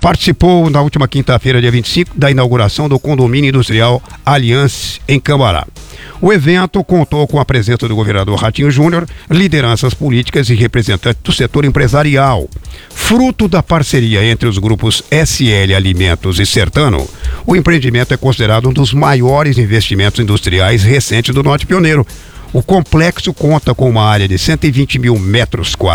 participou na última quinta-feira, dia 25, da inauguração do condomínio industrial Allianz em Cambará. O evento contou com a presença do governador Ratinho Júnior, lideranças políticas e representantes do setor empresarial. Fruto da parceria entre os grupos SL Alimentos e Sertano, o empreendimento é considerado um dos maiores investimentos industriais recentes do Norte Pioneiro. O complexo conta com uma área de 120 mil metros quadrados